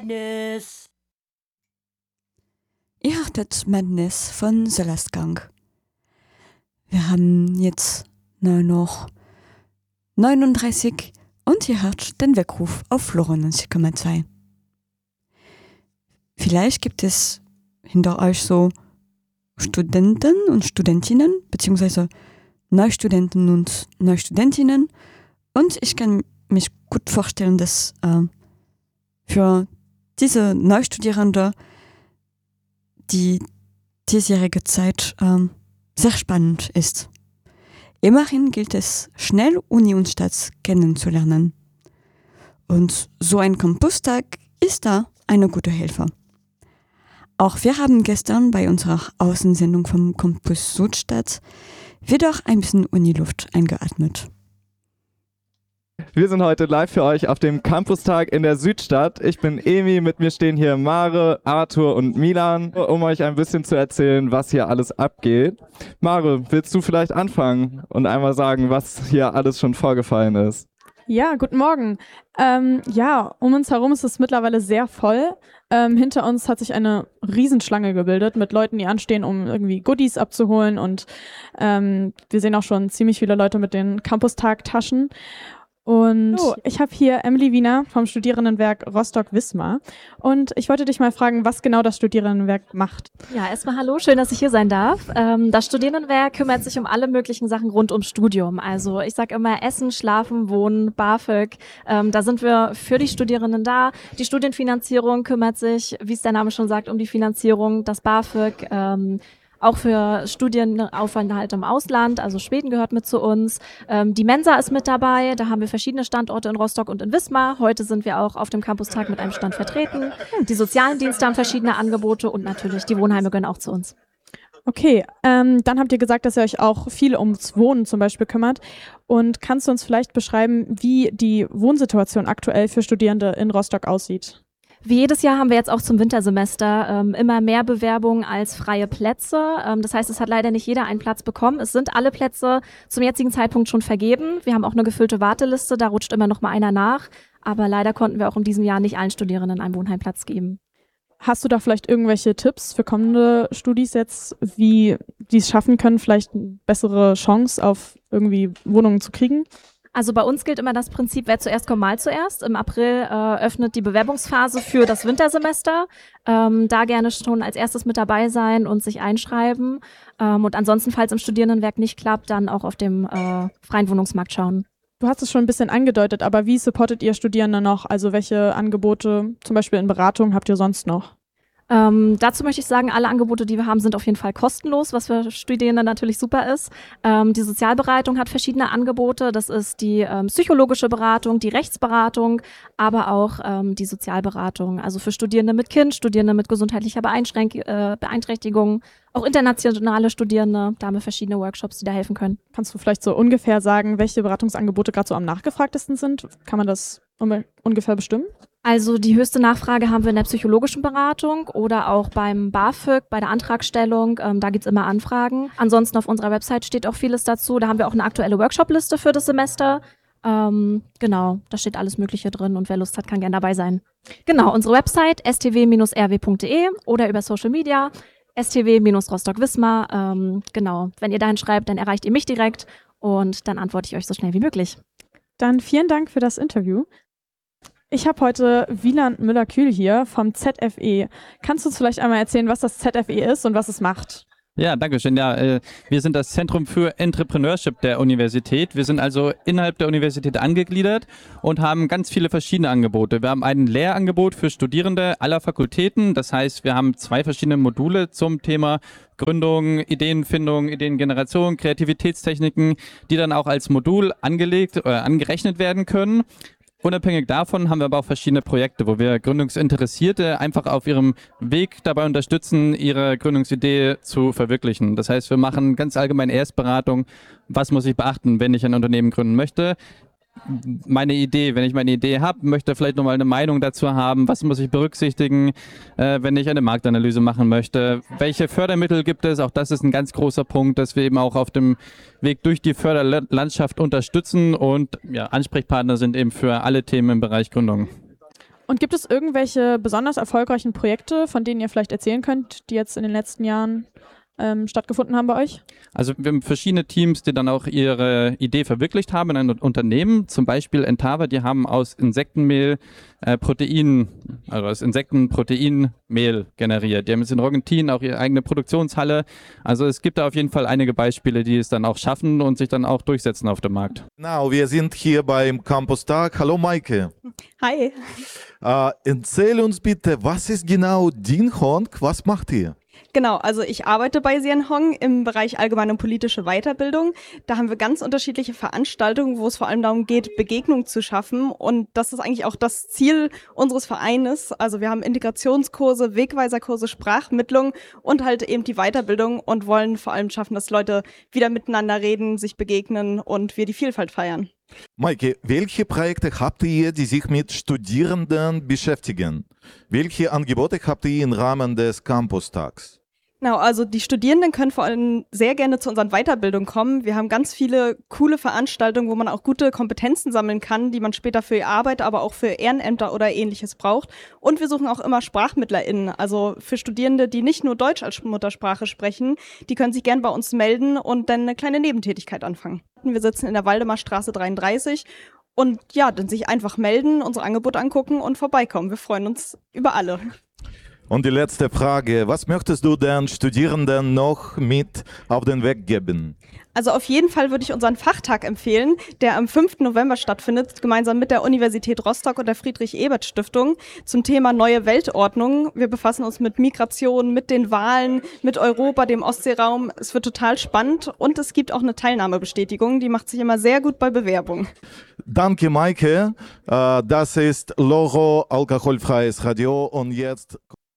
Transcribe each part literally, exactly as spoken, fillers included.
Madness. Ihr hörtet Madness von Solastgang. Wir haben jetzt nur noch neununddreißig und ihr hört den Weckruf auf Flora neunzig Komma zwei. Vielleicht gibt es hinter euch so Studenten und Studentinnen, beziehungsweise Neustudenten und Neustudentinnen. Und ich kann mich gut vorstellen, dass äh, für diese Neustudierende die diesjährige Zeit äh, sehr spannend ist. Immerhin gilt es, schnell Uni und Stadt kennenzulernen. Und so ein Campustag ist da eine gute Hilfe. Auch wir haben gestern bei unserer Außensendung vom Campus Südstadt wieder ein bisschen Uniluft eingeatmet. Wir sind heute live für euch auf dem Campustag in der Südstadt. Ich bin Emi, mit mir stehen hier Mare, Arthur und Milan, um euch ein bisschen zu erzählen, was hier alles abgeht. Mare, willst du vielleicht anfangen und einmal sagen, was hier alles schon vorgefallen ist? Ja, guten Morgen. Ähm, ja, um uns herum ist es mittlerweile sehr voll. Ähm, hinter uns hat sich eine Riesenschlange gebildet mit Leuten, die anstehen, um irgendwie Goodies abzuholen. Und ähm, wir sehen auch schon ziemlich viele Leute mit den Campustag-Taschen. Und oh, ich habe hier Emily Wiener vom Studierendenwerk Rostock-Wismar und ich wollte dich mal fragen, was genau das Studierendenwerk macht. Ja, erstmal hallo, schön, dass ich hier sein darf. Ähm, das Studierendenwerk kümmert sich um alle möglichen Sachen rund ums Studium. Also ich sage immer Essen, Schlafen, Wohnen, BAföG. Ähm, da sind wir für die Studierenden da. Die Studienfinanzierung kümmert sich, wie es der Name schon sagt, um die Finanzierung, das BAföG. Ähm, Auch für Studienaufenthalte im Ausland, also Schweden gehört mit zu uns. Ähm, die Mensa ist mit dabei, da haben wir verschiedene Standorte in Rostock und in Wismar. Heute sind wir auch auf dem Campustag mit einem Stand vertreten. Die sozialen Dienste haben verschiedene Angebote und natürlich die Wohnheime gehören auch zu uns. Okay, ähm, dann habt ihr gesagt, dass ihr euch auch viel ums Wohnen zum Beispiel kümmert. Und kannst du uns vielleicht beschreiben, wie die Wohnsituation aktuell für Studierende in Rostock aussieht? Wie jedes Jahr haben wir jetzt auch zum Wintersemester ähm, immer mehr Bewerbungen als freie Plätze. Ähm, das heißt, es hat leider nicht jeder einen Platz bekommen. Es sind alle Plätze zum jetzigen Zeitpunkt schon vergeben. Wir haben auch eine gefüllte Warteliste, da rutscht immer noch mal einer nach. Aber leider konnten wir auch in diesem Jahr nicht allen Studierenden einen Wohnheimplatz geben. Hast du da vielleicht irgendwelche Tipps für kommende Studis jetzt, wie die es schaffen können, vielleicht eine bessere Chance auf irgendwie Wohnungen zu kriegen? Also bei uns gilt immer das Prinzip, wer zuerst kommt, mal zuerst. Im April äh, öffnet die Bewerbungsphase für das Wintersemester. Ähm, da gerne schon als erstes mit dabei sein und sich einschreiben. Ähm, und ansonsten, falls im Studierendenwerk nicht klappt, dann auch auf dem äh, freien Wohnungsmarkt schauen. Du hast es schon ein bisschen angedeutet, aber wie supportet ihr Studierende noch? Also welche Angebote, zum Beispiel in Beratung, habt ihr sonst noch? Ähm, dazu möchte ich sagen, alle Angebote, die wir haben, sind auf jeden Fall kostenlos, was für Studierende natürlich super ist. Ähm, die Sozialberatung hat verschiedene Angebote. Das ist die ähm, psychologische Beratung, die Rechtsberatung, aber auch ähm, die Sozialberatung. Also für Studierende mit Kind, Studierende mit gesundheitlicher Beeinschränk- äh, Beeinträchtigung, auch internationale Studierende. Da haben wir verschiedene Workshops, die da helfen können. Kannst du vielleicht so ungefähr sagen, welche Beratungsangebote gerade so am nachgefragtesten sind? Kann man das un- ungefähr bestimmen? Also die höchste Nachfrage haben wir in der psychologischen Beratung oder auch beim BAföG, bei der Antragstellung. Ähm, da gibt's immer Anfragen. Ansonsten auf unserer Website steht auch vieles dazu. Da haben wir auch eine aktuelle Workshop-Liste für das Semester. Ähm, genau, da steht alles Mögliche drin und wer Lust hat, kann gerne dabei sein. Genau, unsere Website s t w Bindestrich r w punkt d e oder über Social Media s t w Bindestrich Rostock Wismar. Ähm, genau, wenn ihr dahin schreibt, dann erreicht ihr mich direkt und dann antworte ich euch so schnell wie möglich. Dann vielen Dank für das Interview. Ich habe heute Wieland Müller-Kühl hier vom Z F E. Kannst du uns vielleicht einmal erzählen, was das Z F E ist und was es macht? Ja, danke schön. Ja, äh, wir sind das Zentrum für Entrepreneurship der Universität. Wir sind also innerhalb der Universität angegliedert und haben ganz viele verschiedene Angebote. Wir haben ein Lehrangebot für Studierende aller Fakultäten. Das heißt, wir haben zwei verschiedene Module zum Thema Gründung, Ideenfindung, Ideengeneration, Kreativitätstechniken, die dann auch als Modul angelegt, äh, angerechnet werden können. Unabhängig davon haben wir aber auch verschiedene Projekte, wo wir Gründungsinteressierte einfach auf ihrem Weg dabei unterstützen, ihre Gründungsidee zu verwirklichen. Das heißt, wir machen ganz allgemein Erstberatung, was muss ich beachten, wenn ich ein Unternehmen gründen möchte. Meine Idee, wenn ich meine Idee habe, möchte vielleicht nochmal eine Meinung dazu haben, was muss ich berücksichtigen, äh, wenn ich eine Marktanalyse machen möchte, welche Fördermittel gibt es, auch das ist ein ganz großer Punkt, dass wir eben auch auf dem Weg durch die Förderlandschaft unterstützen und ja, Ansprechpartner sind eben für alle Themen im Bereich Gründung. Und gibt es irgendwelche besonders erfolgreichen Projekte, von denen ihr vielleicht erzählen könnt, die jetzt in den letzten Jahren ähm, stattgefunden haben bei euch? Also wir haben verschiedene Teams, die dann auch ihre Idee verwirklicht haben in einem Unternehmen. Zum Beispiel Entava, die haben aus Insektenmehl äh, Protein, also aus Insektenproteinmehl generiert. Die haben jetzt in Rogentin auch ihre eigene Produktionshalle. Also es gibt da auf jeden Fall einige Beispiele, die es dann auch schaffen und sich dann auch durchsetzen auf dem Markt. Genau, wir sind hier beim Campus-Tag. Hallo Maike. Hi. Äh, erzähl uns bitte, was ist genau Dien Hong? Was macht ihr? Genau, also ich arbeite bei Sien Hong im Bereich allgemeine und politische Weiterbildung. Da haben wir ganz unterschiedliche Veranstaltungen, wo es vor allem darum geht, Begegnung zu schaffen. Und das ist eigentlich auch das Ziel unseres Vereines. Also wir haben Integrationskurse, Wegweiserkurse, Sprachmittlung und halt eben die Weiterbildung und wollen vor allem schaffen, dass Leute wieder miteinander reden, sich begegnen und wir die Vielfalt feiern. Maike, welche Projekte habt ihr, die sich mit Studierenden beschäftigen? Welche Angebote habt ihr im Rahmen des Campus-Tags? Genau, also die Studierenden können vor allem sehr gerne zu unseren Weiterbildungen kommen. Wir haben ganz viele coole Veranstaltungen, wo man auch gute Kompetenzen sammeln kann, die man später für die Arbeit, aber auch für Ehrenämter oder Ähnliches braucht. Und wir suchen auch immer SprachmittlerInnen, also für Studierende, die nicht nur Deutsch als Muttersprache sprechen, die können sich gern bei uns melden und dann eine kleine Nebentätigkeit anfangen. Wir sitzen in der Waldemarstraße dreiunddreißig und ja, dann sich einfach melden, unser Angebot angucken und vorbeikommen. Wir freuen uns über alle. Und die letzte Frage, was möchtest du den Studierenden noch mit auf den Weg geben? Also auf jeden Fall würde ich unseren Fachtag empfehlen, der am fünften November stattfindet, gemeinsam mit der Universität Rostock und der Friedrich-Ebert-Stiftung zum Thema neue Weltordnung. Wir befassen uns mit Migration, mit den Wahlen, mit Europa, dem Ostseeraum. Es wird total spannend und es gibt auch eine Teilnahmebestätigung, die macht sich immer sehr gut bei Bewerbung. Danke, Maike. Das ist Loro, alkoholfreies Radio und jetzt...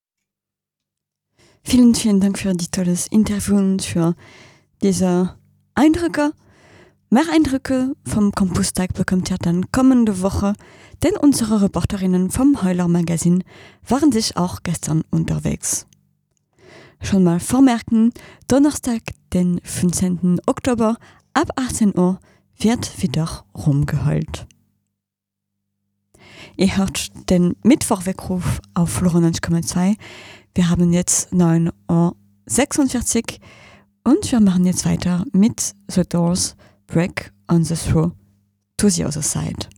Vielen, vielen Dank für die tolles Interview und für diese Eindrücke. Mehr Eindrücke vom Campus-Tag bekommt ihr dann kommende Woche, denn unsere Reporterinnen vom Heuler Magazin waren sich auch gestern unterwegs. Schon mal vormerken, Donnerstag, den fünfzehnten Oktober ab achtzehn Uhr wird wieder rumgeheult. Ihr hört den Mittwochweckruf auf Flora neunzig Komma zwei. Wir haben jetzt neun Uhr sechsundvierzig und wir machen jetzt weiter mit The Doors, Break on the Through to the Other Side.